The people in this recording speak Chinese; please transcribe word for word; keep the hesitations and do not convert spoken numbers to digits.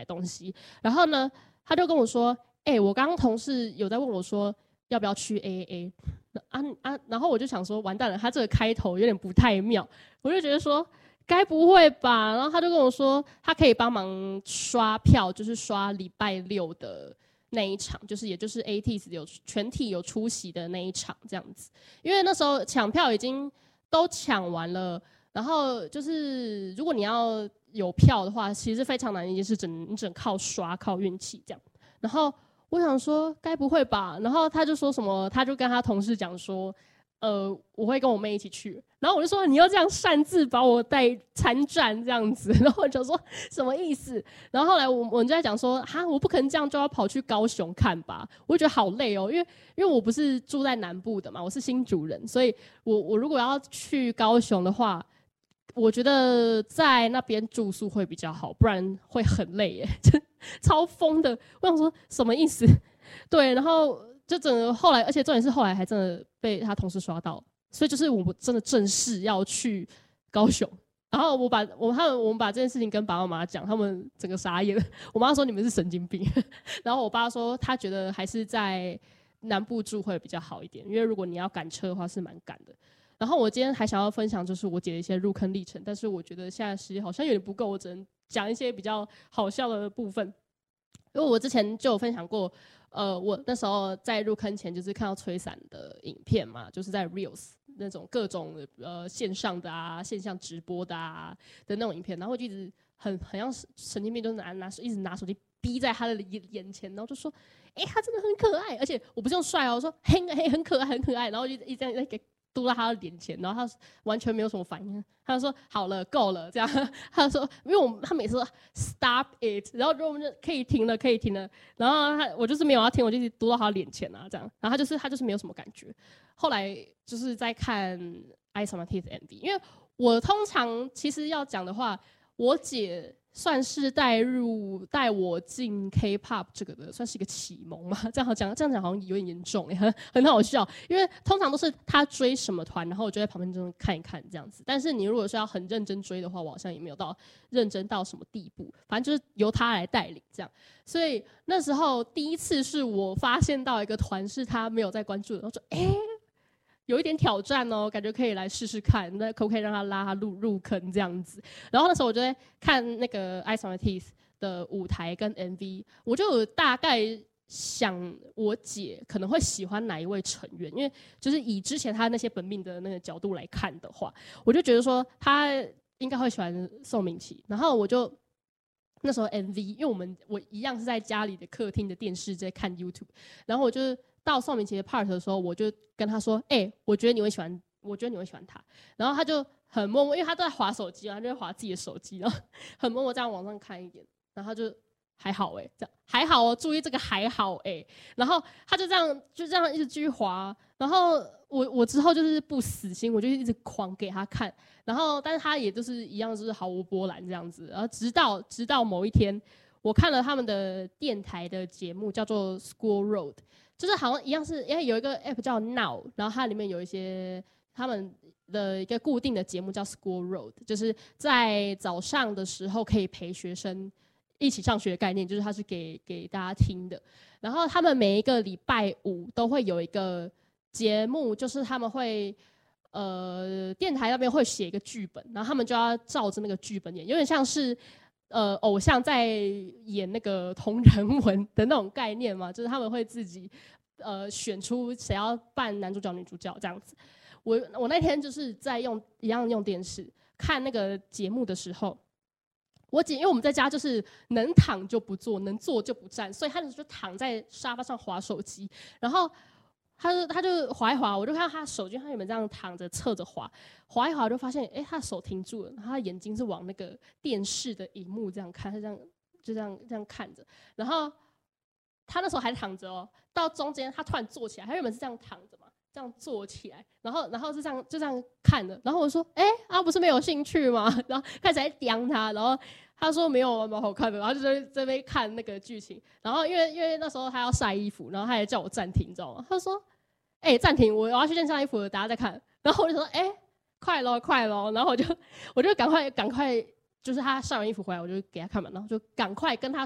东西。然后呢，他就跟我说：“哎、欸，我刚刚同事有在问我说要不要去 A A A 啊啊！”然后我就想说，完蛋了，他这个开头有点不太妙，我就觉得说。该不会吧？然后他就跟我说，他可以帮忙刷票，就是刷礼拜六的那一场，就是也就是 A T S 有全体有出席的那一场这样子。因为那时候抢票已经都抢完了，然后就是如果你要有票的话，其实非常难的一件事，只能你只能靠刷、靠运气这样。然后我想说，该不会吧？然后他就说什么，他就跟他同事讲说。呃，我会跟我妹一起去，然后我就说你要这样擅自把我带参战这样子，然后我就说什么意思？然后后来我我们就在讲说，哈，我不可能这样就要跑去高雄看吧？我就觉得好累哦，因为因为我不是住在南部的嘛，我是新竹人，所以我我如果要去高雄的话，我觉得在那边住宿会比较好，不然会很累耶，超疯的。我想说什么意思？对，然后。就整个后来，而且重点是后来还真的被他同事刷到，所以就是我真的正式要去高雄，然后我把我他们我们把这件事情跟爸爸妈妈讲，他们整个傻眼。我妈说你们是神经病，然后我爸说他觉得还是在南部住会比较好一点，因为如果你要赶车的话是蛮赶的。然后我今天还想要分享就是我姐的一些入坑历程，但是我觉得现在时间好像有点不够，我只能讲一些比较好笑的部分，因为我之前就有分享过。呃，我那时候在入坑前就是看到吹伞的影片嘛，就是在 Reels 那种各种呃线上的啊、线上直播的啊的那种影片，然后就一直很很像神经病，就拿拿一直拿手机逼在他的眼前，然后就说，哎、欸，他真的很可爱，而且我不是用帅哦，我说嘿嘿很可爱很可爱，然后就一直这样给嘟到他的脸前，然后他完全没有什么反应，他就说好了够了这样，他就说因为我们他每次说 stop it， 然后我们就可以停了可以停了，然后他我就是没有要停，我就一直嘟到他脸前啊这样，然后他就是他就是没有什么感觉。后来就是在看 Ice on My Teeth M V， 因为我通常其实要讲的话，我姐算是带入带我进 K-pop 这个的，算是一个启蒙嘛。这样好讲，这样讲好像有点严重，很很好笑。因为通常都是他追什么团，然后我就在旁边就看一看这样子。但是你如果是要很认真追的话，我好像也没有到认真到什么地步。反正就是由他来带领这样。所以那时候第一次是我发现到一个团是他没有在关注的，我说哎。欸有一点挑战哦，感觉可以来试试看，那可不可以让他拉他入入坑这样子？然后那时候我就在看那个 Ice on My Teeth 的舞台跟 M V， 我就有大概想我姐可能会喜欢哪一位成员，因为就是以之前他那些本命的那个角度来看的话，我就觉得说他应该会喜欢宋明琦，然后我就。那时候 M V， 因为我们我一样是在家里的客厅的电视在看 YouTube， 然后我就到宋明琦的 part 的时候，我就跟他说：“哎、欸，我觉得你会喜欢，我觉得你会喜欢他。”然后他就很默默，因为他都在滑手机，他就在滑自己的手机，然后很默默这样往上看一点，然后他就还好哎、欸，这样还好哦，注意这个还好哎、欸，然后他就这样就这样一直继续滑，然后我我之后就是不死心，我就一直狂给他看。然后，但是他也就是一样，就是毫无波澜这样子。然后直到直到某一天，我看了他们的电台的节目，叫做 School Road， 就是好像一样是，因为有一个 app 叫 Now， 然后它里面有一些他们的一个固定的节目叫 School Road， 就是在早上的时候可以陪学生一起上学的概念，就是它是给给大家听的。然后他们每一个礼拜五都会有一个节目，就是他们会。呃，电台那边会写一个剧本，然后他们就要照着那个剧本演，有点像是呃偶像在演那个同人文的那种概念嘛，就是他们会自己呃选出谁要扮男主角、女主角这样子。我我那天就是在用一样用电视看那个节目的时候，我姐因为我们在家就是能躺就不坐，能坐就不站，所以她那时候就躺在沙发上滑手机，然后。他就他就滑一滑，我就看到他手机，他原本这样躺着侧着滑，滑一滑就发现，哎、欸，他的手停住了，然后他眼睛是往那个电视的荧幕这样看，他这样就这样这样看着，然后他那时候还躺着哦，到中间他突然坐起来，他原本是这样躺着嘛，这样坐起来，然后然后是这样就这样看的，然后我说，哎、欸，啊不是没有兴趣吗？然后开始在刁他，然后。他说没有蛮好看的，然后就在这边看那个剧情，然后因为因为那时候他要晒衣服，然后他还叫我暂停，你知道吗？他说：“哎、欸，暂停，我要去晾晒衣服了，大家再看。”然后我就说：“哎、欸，快咯，快咯！”然后我就我就赶快赶快，就是他晒完衣服回来，我就给他看嘛，然后就赶快跟他